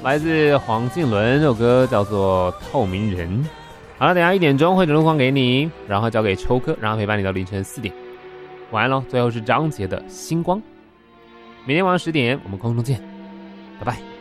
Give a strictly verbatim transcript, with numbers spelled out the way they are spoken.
来自黄靖伦，这首歌叫做《透明人》。好了，等一下一点钟会整路况给你，然后交给秋哥，让他陪伴你到凌晨四点。晚安喽，最后是张杰的《星光》。明天晚上十点我们空中见，拜拜。